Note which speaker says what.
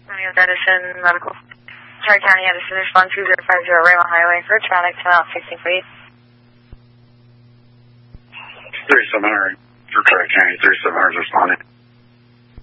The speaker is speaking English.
Speaker 1: Romeo Edison Medical. Tri-County Edison, respond 2050 Raymond Highway for traffic, 10 out 16 feet.
Speaker 2: 3700 for Tri-County, 3700 responding.